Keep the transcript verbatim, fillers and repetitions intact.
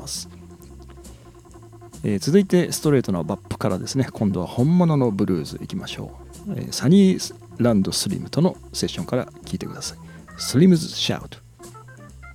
ます。えー、続いてストレートのバップからですね、今度は本物のブルーズいきましょう。えー、サニーランドスリムとのセッションから聴いてください。スリムズシャウト。